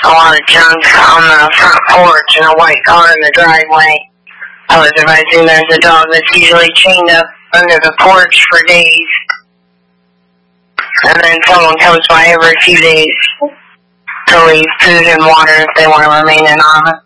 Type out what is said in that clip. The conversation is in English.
a lot of junk on the front porch and a white car in the driveway. I was advising there's a dog that's usually chained up under the porch for days. And then someone comes by every few days to leave food and water if they want to remain anonymous.